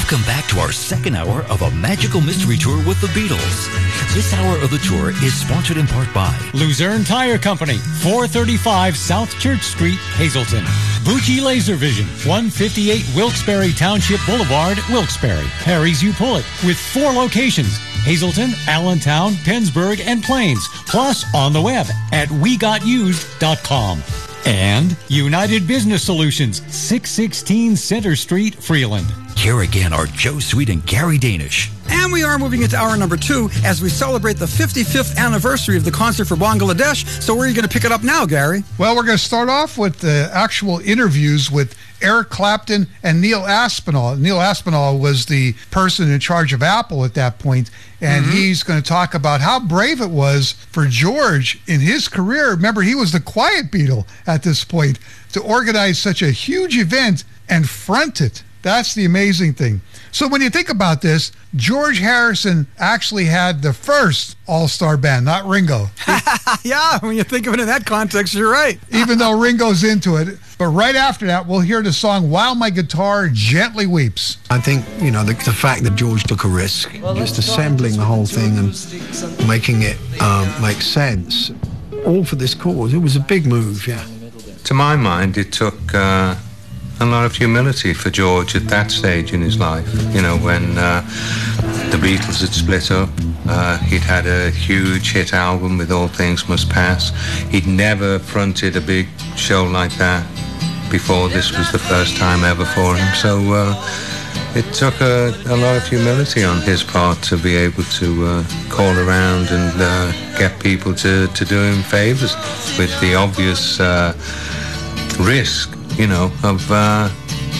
Welcome back to our second hour of a magical mystery tour with the Beatles. This hour of the tour is sponsored in part by Luzerne Tire Company, 435 South Church Street, Hazleton. Bucci Laser Vision, 158 Wilkes-Barre Township Boulevard, Wilkes-Barre. Harry's You Pull It, with 4 locations: Hazleton, Allentown, Pennsburg, and Plains. Plus on the web at WeGotUsed.com. And United Business Solutions, 616 Center Street, Freeland. Here again are Joe Sweet and Gary Danish. And we are moving into hour number 2 as we celebrate the 55th anniversary of the concert for Bangladesh. So where are you going to pick it up now, Gary? Well, we're going to start off with the actual interviews with Eric Clapton and Neil Aspinall. Neil Aspinall was the person in charge of Apple at that point, and he's going to talk about how brave it was for George in his career. Remember, he was the quiet Beatle at this point, to organize such a huge event and front it. That's the amazing thing. So when you think about this, George Harrison actually had the first all-star band, not Ringo. Yeah, when you think of it in that context, you're right. Even though Ringo's into it. But right after that, we'll hear the song While My Guitar Gently Weeps. I think, the fact that George took a risk, just assembling the whole thing and making it make sense, all for this cause. It was a big move, yeah. To my mind, it took a lot of humility for George at that stage in his life. When the Beatles had split up, he'd had a huge hit album with All Things Must Pass. He'd never fronted a big show like that before. This was the first time ever for him. So it took a lot of humility on his part to be able to call around and get people to do him favors with the obvious risk, of